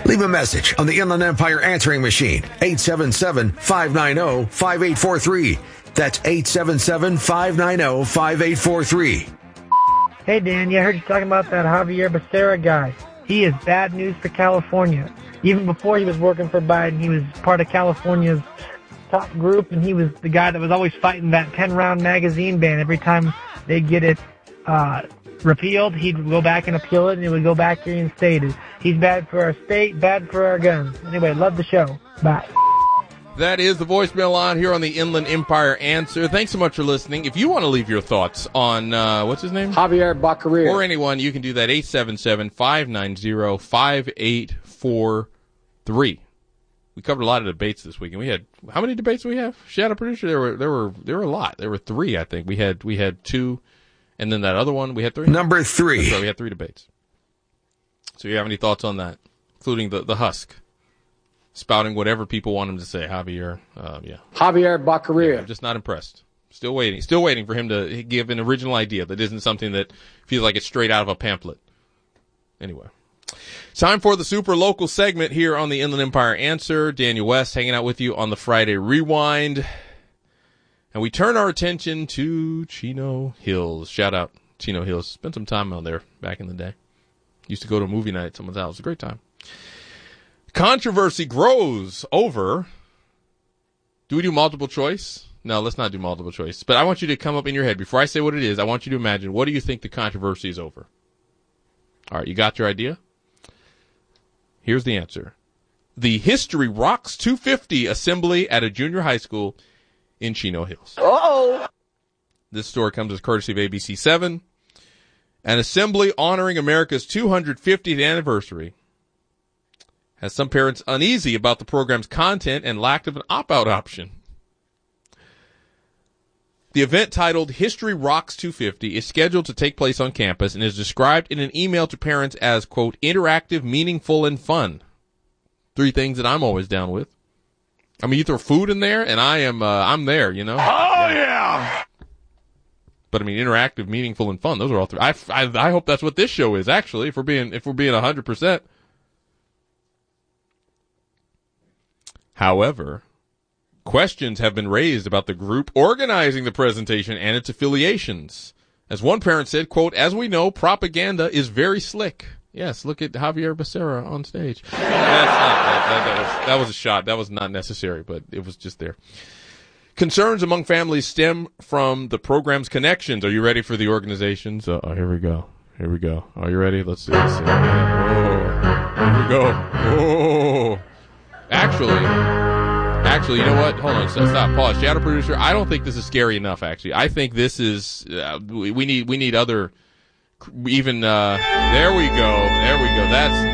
Leave a message on the Inland Empire answering machine, 877-590-5843. That's 877-590-5843. Hey, Danny, I heard you talking about that Javier Becerra guy. He is bad news for California. Even before he was working for Biden, he was part of California's top group, and he was the guy that was always fighting that 10-round magazine ban. Every time they'd get it repealed, he'd go back and appeal it, and it would go back reinstated. He's bad for our state, bad for our guns. Anyway, love the show. Bye. That is the voicemail line here on the Inland Empire Answer. Thanks so much for listening. If you want to leave your thoughts on, what's his name? Javier Becerra. Or anyone, you can do that, 877-590-5843. We covered a lot of debates this week, and we had, how many debates do we have? Shadow Producer, there were a lot. There were 3, I think. We had 2, and then that other one, we had 3. Number 3. So we had 3 debates. So you have any thoughts on that, including the husk? Spouting whatever people want him to say, Javier. Yeah. Javier Becerra. Yeah, I'm just not impressed. Still waiting for him to give an original idea that isn't something that feels like it's straight out of a pamphlet. Anyway. Time for the super local segment here on the Inland Empire Answer. Daniel West hanging out with you on the Friday Rewind. And we turn our attention to Chino Hills. Shout out Chino Hills. Spent some time out there back in the day. Used to go to a movie night at someone's house. It was a great time. Controversy grows over, do we do multiple choice? No, let's not do multiple choice. But I want you to come up in your head. Before I say what it is, I want you to imagine, what do you think the controversy is over? All right, you got your idea? Here's the answer. The History Rocks 250 assembly at a junior high school in Chino Hills. Uh-oh. This story comes as courtesy of ABC 7. An assembly honoring America's 250th anniversary has some parents uneasy about the program's content and lack of an opt-out option. The event, titled History Rocks 250, is scheduled to take place on campus and is described in an email to parents as, quote, interactive, meaningful, and fun. 3 things that I'm always down with. I mean, you throw food in there, and I'm there, you know? Oh, yeah! But I mean, interactive, meaningful, and fun. Those are all 3. I hope that's what this show is, actually, if we're being 100%. However, questions have been raised about the group organizing the presentation and its affiliations. As one parent said, quote, as we know, propaganda is very slick. Yes, look at Javier Becerra on stage. That was a shot. That was not necessary, but it was just there. Concerns among families stem from the program's connections. Are you ready for the organizations? Here we go. Are you ready? Let's see. Oh, here we go. Oh. Actually, you know what? Hold on. Stop. Pause. Shadow Producer, I don't think this is scary enough, actually. I think this is, we need other, even, there we go.